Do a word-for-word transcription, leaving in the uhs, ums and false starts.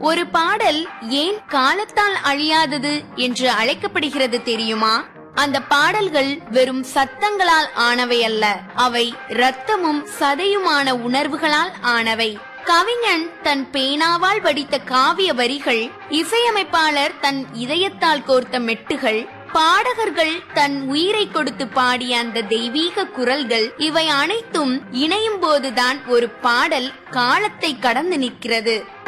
ஒரு பாடல் ஏன் காலத்தால் அழியாதது என்று அழைக்கப்படுகிறது தெரியுமா? அந்த பாடல்கள் வெறும் சத்தங்களால் ஆனவை அல்ல, அவை இரத்தமும் சதையுமான உணர்வுகளால் ஆனவை. கவிஞன் தன் பேனாவால் வடித்த காவிய வரிகள், இசையமைப்பாளர் தன் இதயத்தால் கோர்த்த மெட்டுகள், பாடகர்கள் தன் உயிரை கொடுத்து பாடிய அந்த தெய்வீக குரல்கள், இவை அனைத்தும் இணையும் போதுதான் ஒரு பாடல் காலத்தை கடந்து நிற்கிறது.